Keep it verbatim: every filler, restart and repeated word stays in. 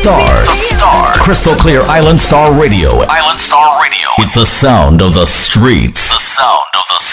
Star. The Star. Crystal clear Island Star Radio. Island Star Radio. It's the sound of the streets. The sound of the